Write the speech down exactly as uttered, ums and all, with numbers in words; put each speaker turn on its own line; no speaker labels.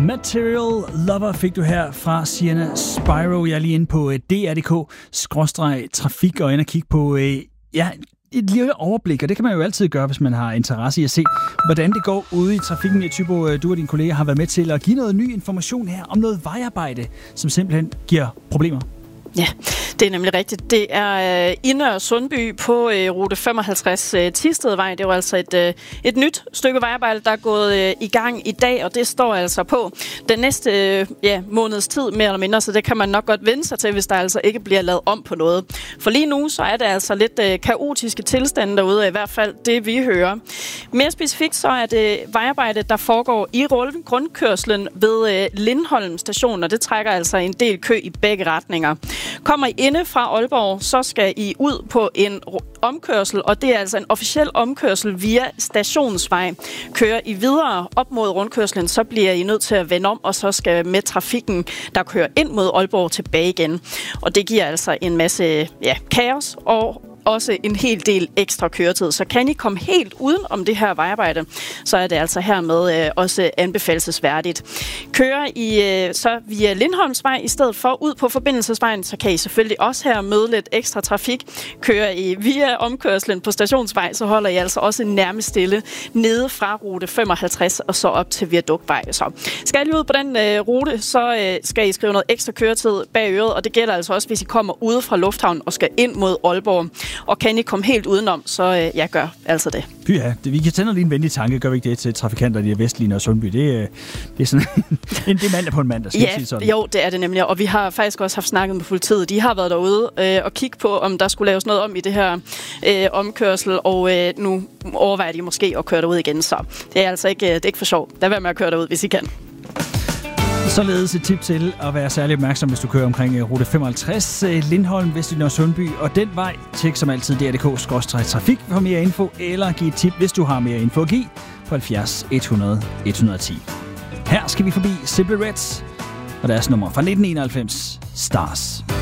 Material Lover fik du her fra Sienna Spyro. Jeg er lige inde på D R punktum D K skråstreg trafik og ind og kigge på ja, et lille overblik, og det kan man jo altid gøre, hvis man har interesse i at se, hvordan det går ude i trafikken. I Thybo, du og dine kolleger har været med til at give noget ny information her om noget vejarbejde, som simpelthen giver problemer.
Ja, det er nemlig rigtigt. Det er øh, inde og Sundby på øh, rute femoghalvtreds øh, Tistedvej. Det er jo altså et, øh, et nyt stykke vejarbejde, der er gået øh, i gang i dag, og det står altså på den næste øh, ja, måneds tid, mere eller mindre, så det kan man nok godt vende sig til, hvis der altså ikke bliver lavet om på noget. For lige nu, så er det altså lidt øh, kaotiske tilstande derude, i hvert fald det vi hører. Mere specifikt så er det vejarbejde, der foregår i grundkørslen ved øh, Lindholm station, og det trækker altså en del kø i begge retninger. Kommer I inde fra Aalborg, så skal I ud på en omkørsel, og det er altså en officiel omkørsel via Stationsvej. Kører I videre op mod rundkørslen, så bliver I nødt til at vende om, og så skal med trafikken, der kører ind mod Aalborg, tilbage igen. Og det giver altså en masse ja, kaos og også en hel del ekstra køretid. Så kan I komme helt uden om det her vejarbejde, så er det altså hermed øh, også anbefalesværdigt. Kører I øh, så via Lindholmsvej i stedet for ud på forbindelsesvejen, så kan I selvfølgelig også her møde lidt ekstra trafik. Kører I via omkørslen på Stationsvej, så holder I altså også nærmest stille nede fra rute femoghalvtreds og så op til Viaduktvej. Så skal I ud på den øh, rute, så øh, skal I skrive noget ekstra køretid bag øret, og det gælder altså også, hvis I kommer ude fra lufthavnen og skal ind mod Aalborg. Og kan I komme helt udenom, så øh, jeg gør altså det.
Ja, det, vi kan tænde lige en venlig tanke, gør vi ikke det til trafikanter i Vestlige og Sundby? Det, det er sådan en det er mandag på en mandag, skal
ja,
jeg sige sådan.
Jo, det er det nemlig, og vi har faktisk også haft snakket med politiet. De har været derude øh, og kigge på, om der skulle laves noget om i det her øh, omkørsel, og øh, nu overvejer de måske at køre derud igen, så det er altså ikke, det er ikke for sjov. Lad være med at køre derud, hvis I kan.
Således et tip til at være særlig opmærksom, hvis du kører omkring rute femoghalvtreds, Lindholm, Vestlige og Sundby, og den vej. Tjek som altid D R punktum D K skråstreg trafik for mere info, eller giv et tip, hvis du har mere info at give, på halvfjerds hundrede et hundrede og ti. Her skal vi forbi Simply Reds, og deres nummer fra nitten enoghalvfems, Stars.